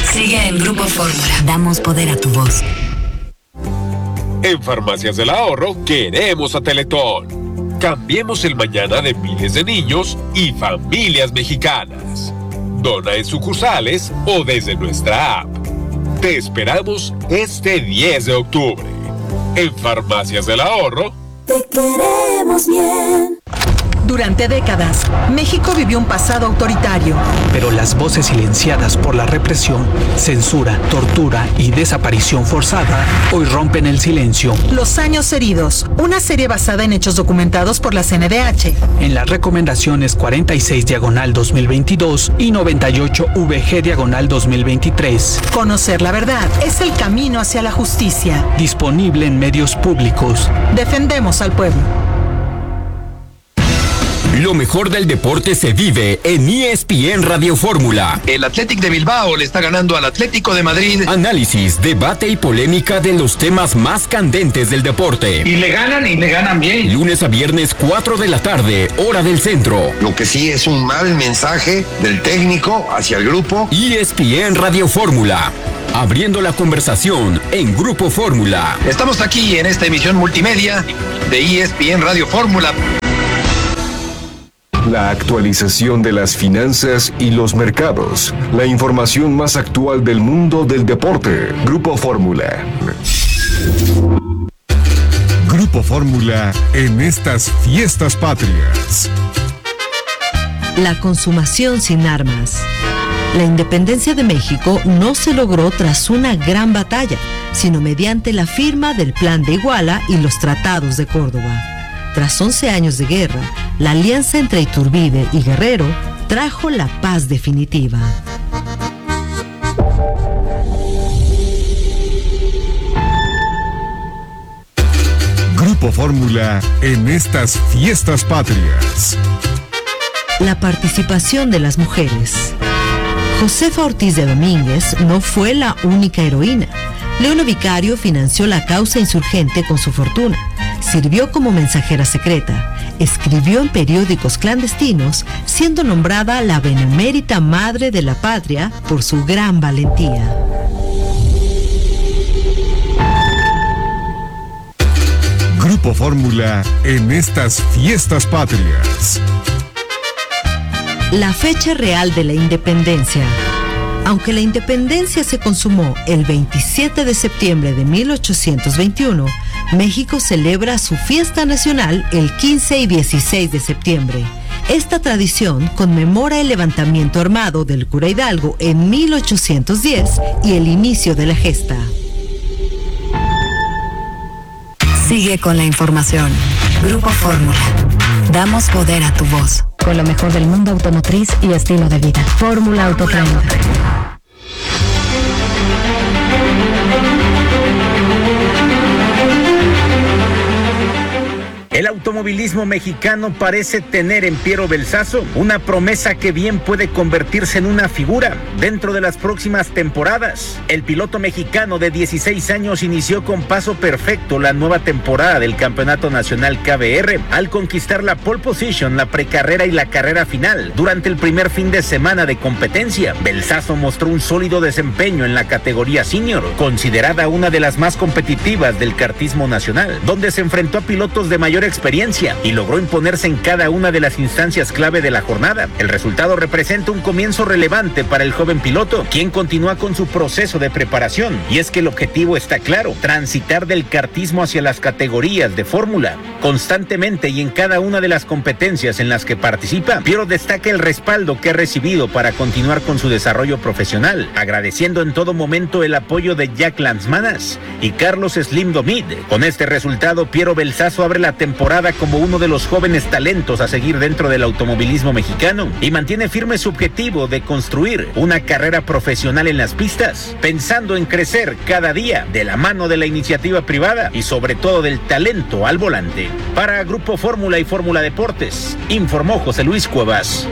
Sigue en Grupo Fórmula. Damos poder a tu voz. En Farmacias del Ahorro queremos a Teletón. Cambiemos el mañana de miles de niños y familias mexicanas. Dona en sucursales o desde nuestra app. Te esperamos este 10 de octubre. En Farmacias del Ahorro. Te queremos bien. Durante décadas, México vivió un pasado autoritario. Pero las voces silenciadas por la represión, censura, tortura y desaparición forzada hoy rompen el silencio. Los años heridos, una serie basada en hechos documentados por la CNDH. En las recomendaciones 46/2022 y 98/VG/2023. Conocer la verdad es el camino hacia la justicia. Disponible en medios públicos. Defendemos al pueblo. Lo mejor del deporte se vive en ESPN Radio Fórmula. El Athletic de Bilbao le está ganando al Atlético de Madrid. Análisis, debate y polémica de los temas más candentes del deporte. Y le ganan bien. Lunes a viernes, 4 de la tarde, hora del centro. Lo que sí es un mal mensaje del técnico hacia el grupo. ESPN Radio Fórmula. Abriendo la conversación en Grupo Fórmula. Estamos aquí en esta emisión multimedia de ESPN Radio Fórmula. La actualización de las finanzas y los mercados. La información más actual del mundo del deporte. Grupo Fórmula. Grupo Fórmula en estas fiestas patrias. La consumación sin armas. La independencia de México no se logró tras una gran batalla, sino mediante la firma del Plan de Iguala y los tratados de Córdoba. Tras 11 años de guerra, la alianza entre Iturbide y Guerrero trajo la paz definitiva. Grupo Fórmula en estas fiestas patrias. La participación de las mujeres. Josefa Ortiz de Domínguez no fue la única heroína. Leona Vicario financió la causa insurgente con su fortuna. Sirvió como mensajera secreta, escribió en periódicos clandestinos, siendo nombrada la benemérita madre de la patria por su gran valentía. Grupo Fórmula en estas fiestas patrias. La fecha real de la independencia. Aunque la independencia se consumó el 27 de septiembre de 1821, México celebra su fiesta nacional el 15 y 16 de septiembre. Esta tradición conmemora el levantamiento armado del cura Hidalgo en 1810 y el inicio de la gesta. Sigue con la información. Grupo Fórmula. Damos poder a tu voz. Con lo mejor del mundo automotriz y estilo de vida. Fórmula Autotren. El automovilismo mexicano parece tener en Piero Belsazo una promesa que bien puede convertirse en una figura dentro de las próximas temporadas. El piloto mexicano de 16 años inició con paso perfecto la nueva temporada del Campeonato Nacional KBR al conquistar la pole position, la precarrera y la carrera final durante el primer fin de semana de competencia. Belsazo mostró un sólido desempeño en la categoría senior, considerada una de las más competitivas del kartismo nacional, donde se enfrentó a pilotos de mayor experiencia y logró imponerse en cada una de las instancias clave de la jornada. El resultado representa un comienzo relevante para el joven piloto, quien continúa con su proceso de preparación, y es que el objetivo está claro: transitar del kartismo hacia las categorías de fórmula. Constantemente y en cada una de las competencias en las que participa, Piero destaca el respaldo que ha recibido para continuar con su desarrollo profesional, agradeciendo en todo momento el apoyo de Jack Lanzmanas y Carlos Slim Domit. Con este resultado, Piero Belsazo abre la temporada como uno de los jóvenes talentos a seguir dentro del automovilismo mexicano y mantiene firme su objetivo de construir una carrera profesional en las pistas, pensando en crecer cada día de la mano de la iniciativa privada y sobre todo del talento al volante. Para Grupo Fórmula y Fórmula Deportes, informó José Luis Cuevas.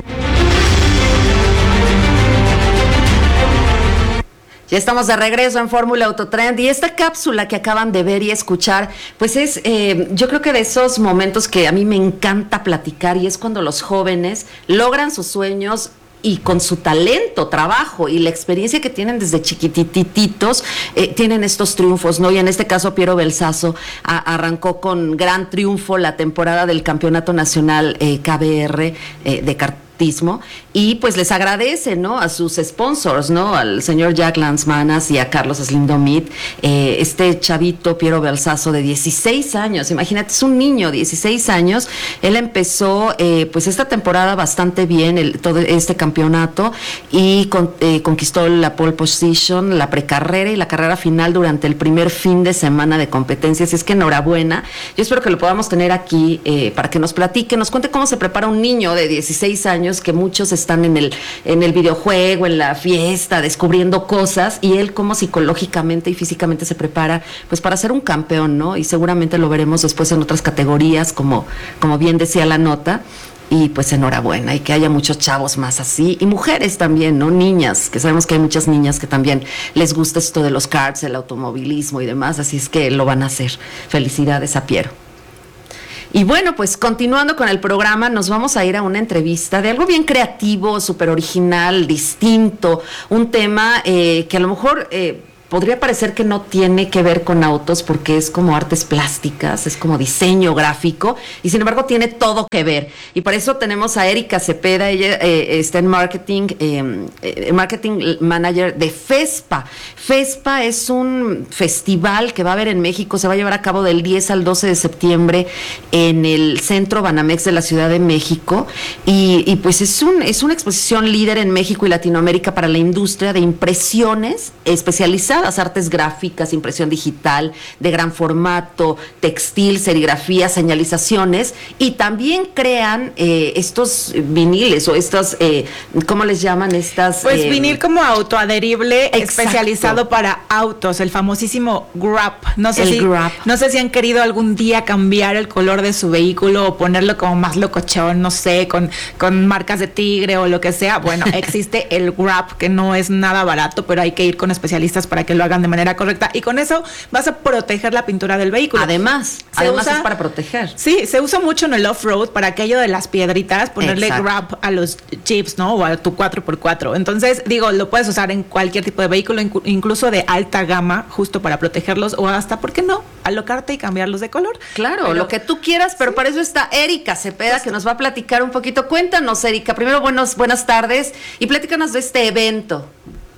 Ya estamos de regreso en Fórmula Autotrend y esta cápsula que acaban de ver y escuchar, pues es, yo creo que de esos momentos que a mí me encanta platicar, y es cuando los jóvenes logran sus sueños y con su talento, trabajo y la experiencia que tienen desde chiquitititos, tienen estos triunfos, ¿no? Y en este caso Piero Belsazo arrancó con gran triunfo la temporada del Campeonato Nacional KBR de kartismo, y pues les agradece, ¿no?, a sus sponsors, ¿no?, al señor Jack Lanzmanas y a Carlos Slindomit, este chavito Piero Belsazo de 16 años, imagínate, es un niño, 16 años, él empezó pues esta temporada bastante bien, todo este campeonato, y conquistó la pole position, la precarrera y la carrera final durante el primer fin de semana de competencias. Es que enhorabuena, yo espero que lo podamos tener aquí para que nos platique, nos cuente cómo se prepara un niño de 16 años, que muchos están en el videojuego, en la fiesta, descubriendo cosas, y él cómo psicológicamente y físicamente se prepara pues para ser un campeón, ¿no? Y seguramente lo veremos después en otras categorías, como bien decía la nota. Y pues enhorabuena, y que haya muchos chavos más así, y mujeres también, ¿no? Niñas, que sabemos que hay muchas niñas que también les gusta esto de los karts, el automovilismo y demás, así es que lo van a hacer. Felicidades a Piero. Y bueno, pues continuando con el programa, nos vamos a ir a una entrevista de algo bien creativo, súper original, distinto, un tema que a lo mejor podría parecer que no tiene que ver con autos, porque es como artes plásticas, es como diseño gráfico, y sin embargo tiene todo que ver. Y para eso tenemos a Erika Cepeda, ella está en marketing manager de FESPA. FESPA es un festival que va a haber en México, se va a llevar a cabo del 10 al 12 de septiembre en el Centro Banamex de la Ciudad de México, y pues es una exposición líder en México y Latinoamérica para la industria de impresiones especializadas, artes gráficas, impresión digital de gran formato, textil, serigrafía, señalizaciones, y también crean estos viniles o estas, ¿cómo les llaman estas? Pues vinil como autoadherible, especializado para autos, el famosísimo Grap. No sé si han querido algún día cambiar el color de su vehículo o ponerlo como más locochón, no sé, con marcas de tigre o lo que sea. Bueno, existe el Grap, que no es nada barato, pero hay que ir con especialistas para que lo hagan de manera correcta, y con eso vas a proteger la pintura del vehículo. Además es para proteger. Sí, se usa mucho en el off-road para aquello de las piedritas, ponerle Grap a los Jeeps, ¿no? O a tu 4x4. Entonces, digo, lo puedes usar en cualquier tipo de vehículo, incluso de alta gama, justo para protegerlos, o hasta, ¿por qué no?, alocarte y cambiarlos de color. Claro, pero, lo que tú quieras, pero para eso está Erika Cepeda, que nos va a platicar un poquito. Cuéntanos, Erika, primero buenas tardes, y platícanos de este evento.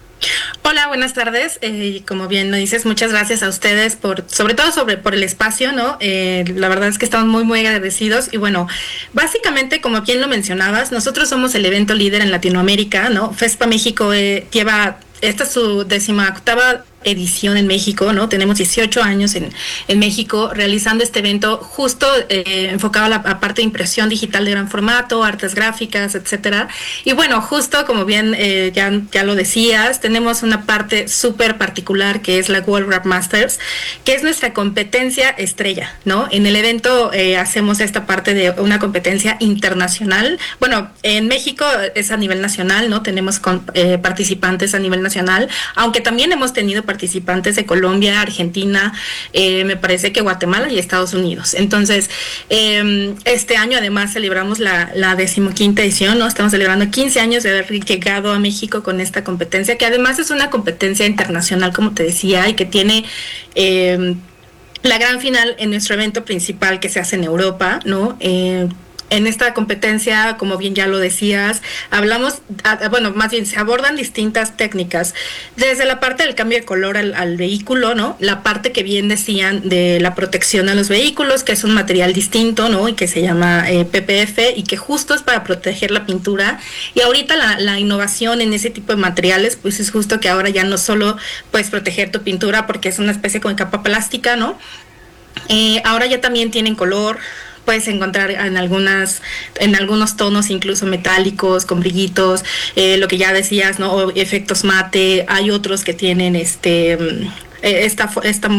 Hola, buenas tardes. Como bien lo dices, muchas gracias a ustedes sobre todo por el espacio, ¿no? La verdad es que estamos muy, muy agradecidos. Y bueno, básicamente, como bien lo mencionabas, nosotros somos el evento líder en Latinoamérica, ¿no? FESPA México esta es su 18ª edición en México, ¿no? Tenemos 18 años en México realizando este evento justo enfocado a la parte de impresión digital de gran formato, artes gráficas, etcétera. Y bueno, justo como bien ya lo decías, tenemos una parte súper particular que es la World Grap Masters, que es nuestra competencia estrella, ¿no? En el evento hacemos esta parte de una competencia internacional. Bueno, en México es a nivel nacional, ¿no? Tenemos participantes a nivel nacional, aunque también hemos tenido participantes de Colombia, Argentina, me parece que Guatemala y Estados Unidos. Entonces, este año además celebramos la 15ª edición, ¿no? Estamos celebrando 15 años de haber llegado a México con esta competencia, que además es una competencia internacional, como te decía, y que tiene la gran final en nuestro evento principal que se hace en Europa, ¿no? En esta competencia, como bien ya lo decías, más bien se abordan distintas técnicas, desde la parte del cambio de color al vehículo, ¿no? La parte que bien decían de la protección a los vehículos, que es un material distinto, ¿no? Y que se llama PPF, y que justo es para proteger la pintura. Y ahorita la innovación en ese tipo de materiales, pues es justo que ahora ya no solo puedes proteger tu pintura porque es una especie como de capa plástica, ¿no? Ahora ya también tienen color. Puedes encontrar en algunos tonos incluso metálicos, con brillitos, lo que ya decías, ¿no? O efectos mate. Hay otros que tienen esta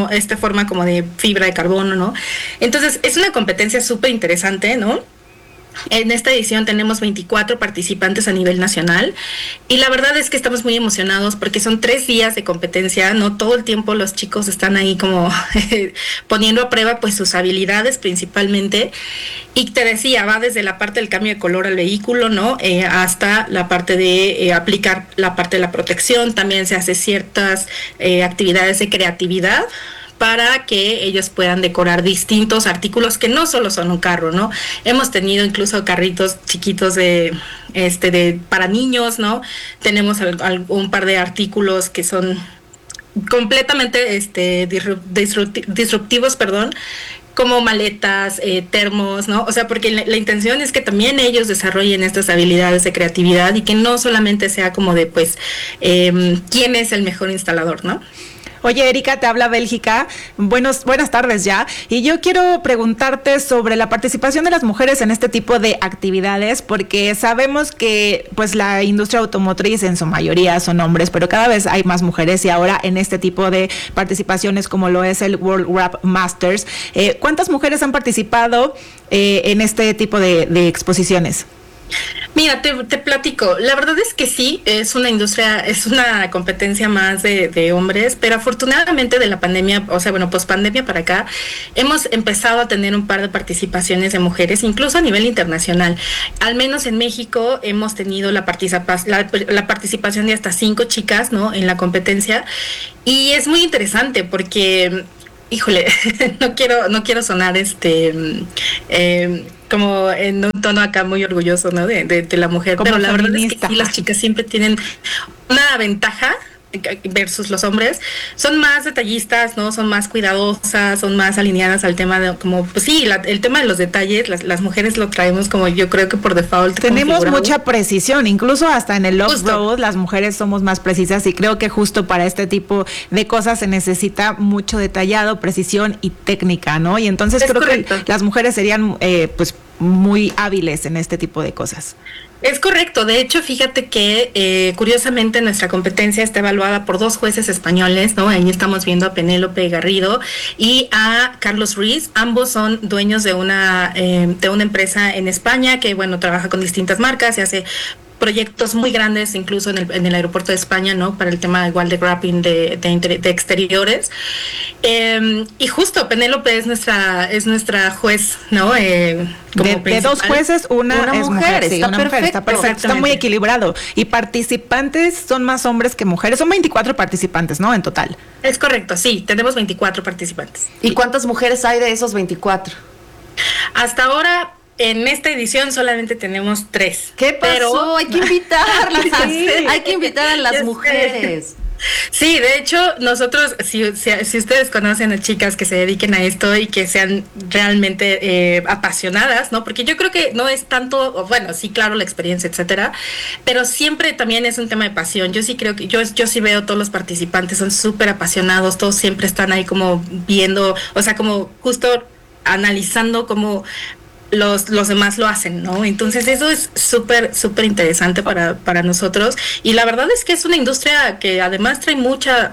forma como de fibra de carbono, ¿no? Entonces es una competencia súper interesante, ¿no? En esta edición tenemos 24 participantes a nivel nacional y la verdad es que estamos muy emocionados porque son 3 días de competencia, no todo el tiempo los chicos están ahí como poniendo a prueba pues sus habilidades principalmente, y te decía, va desde la parte del cambio de color al vehículo, ¿no? Hasta la parte de aplicar la parte de la protección, también se hace ciertas actividades de creatividad para que ellos puedan decorar distintos artículos que no solo son un carro, ¿no? Hemos tenido incluso carritos chiquitos para niños, ¿no? Tenemos un par de artículos que son completamente disruptivos, como maletas, termos, ¿no? O sea, porque la intención es que también ellos desarrollen estas habilidades de creatividad y que no solamente sea como de, pues, quién es el mejor instalador, ¿no? Oye, Erika, te habla Bélgica. Buenas tardes ya. Y yo quiero preguntarte sobre la participación de las mujeres en este tipo de actividades, porque sabemos que pues la industria automotriz en su mayoría son hombres, pero cada vez hay más mujeres y ahora en este tipo de participaciones como lo es el World Wrap Masters. ¿Cuántas mujeres han participado en este tipo de exposiciones? Mira, te platico. La verdad es que sí, es una industria, es una competencia más de hombres, pero afortunadamente de la pandemia, o sea, bueno, pospandemia para acá, hemos empezado a tener un par de participaciones de mujeres, incluso a nivel internacional. Al menos en México hemos tenido la participación de hasta 5 chicas, ¿no? En la competencia, y es muy interesante porque, híjole, no quiero sonar como en un tono acá muy orgulloso, ¿no? De la mujer, como pero la verdad es que sí, las chicas siempre tienen una ventaja versus los hombres, son más detallistas, ¿no? Son más cuidadosas, son más alineadas al tema de, como, pues sí, el tema de los detalles, las mujeres lo traemos como yo creo que por default. Tenemos mucha precisión, incluso hasta en el off-road las mujeres somos más precisas y creo que justo para este tipo de cosas se necesita mucho detallado, precisión y técnica, ¿no? Y entonces creo correcto. Que las mujeres serían pues muy hábiles en este tipo de cosas. Es correcto, de hecho fíjate que curiosamente nuestra competencia está evaluada por 2 jueces españoles, ¿no? Ahí estamos viendo a Penélope Garrido y a Carlos Ruiz, ambos son dueños de una empresa en España que bueno, trabaja con distintas marcas y hace proyectos muy grandes, incluso en el aeropuerto de España, ¿no? Para el tema igual de wrapping de exteriores. Y justo Penélope es nuestra juez, ¿no? De 2 jueces, una es mujer. Sí, está perfecto. Está muy equilibrado. Y participantes son más hombres que mujeres. Son 24 participantes, ¿no? En total. Es correcto, sí. Tenemos 24 participantes. ¿Y cuántas mujeres hay de esos 24? Hasta ahora, en esta edición solamente tenemos 3. ¿Qué pasó? Pero hay que invitarlas. Sí. Hay que invitar a las mujeres. Sí, de hecho, nosotros, si ustedes conocen a chicas que se dediquen a esto y que sean realmente apasionadas, ¿no? Porque yo creo que no es tanto, bueno, sí, claro, la experiencia, etcétera, pero siempre también es un tema de pasión. Yo sí creo que, yo sí veo todos los participantes, son súper apasionados, todos siempre están ahí como viendo, o sea, como justo analizando como los demás lo hacen, ¿no? Entonces eso es súper interesante para nosotros, y la verdad es que es una industria que además trae mucha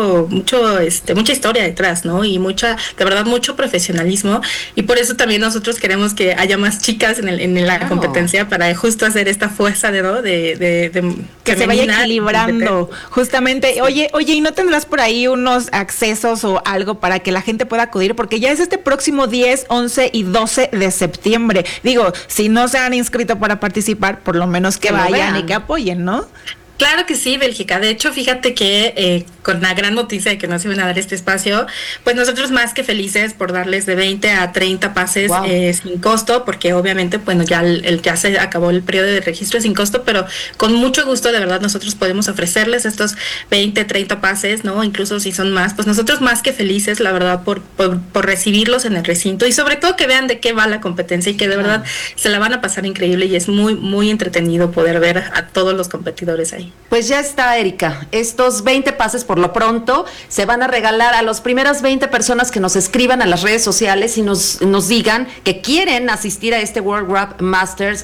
historia detrás, ¿no? Y de verdad mucho profesionalismo, y por eso también nosotros queremos que haya más chicas en la competencia para justo hacer esta fuerza de que se vaya equilibrando, justamente. Oye, ¿y no tendrás por ahí unos accesos o algo para que la gente pueda acudir? Porque ya es este próximo 10, 11 y 12 de septiembre. Digo, si no se han inscrito para participar, por lo menos que vayan y que apoyen, ¿no? Claro que sí, Bélgica. De hecho, fíjate que con la gran noticia de que nos iban a dar este espacio, pues nosotros más que felices por darles de 20 a 30 pases sin costo, porque obviamente, bueno, ya ya se acabó el periodo de registro sin costo, pero con mucho gusto, de verdad, nosotros podemos ofrecerles estos 20, 30 pases, ¿no? Incluso si son más, pues nosotros más que felices, la verdad, por recibirlos en el recinto, y sobre todo que vean de qué va la competencia y que de verdad se la van a pasar increíble, y es muy, muy entretenido poder ver a todos los competidores ahí. Pues ya está, Erika. Estos 20 pases por lo pronto se van a regalar a las primeras 20 personas que nos escriban a las redes sociales y nos digan que quieren asistir a este World Wrap Masters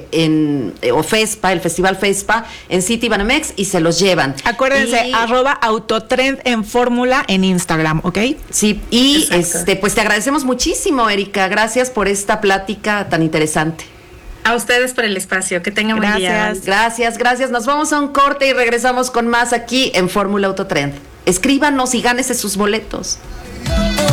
o FESPA, el Festival FESPA en City Banamex, y se los llevan. Acuérdense, @autotrend en Fórmula en Instagram, ¿ok? Sí, y pues te agradecemos muchísimo, Erika. Gracias por esta plática tan interesante. A ustedes por el espacio. Que tengan buen día. Gracias. Nos vamos a un corte y regresamos con más aquí en Fórmula Autotrend. Escríbanos y gánese sus boletos.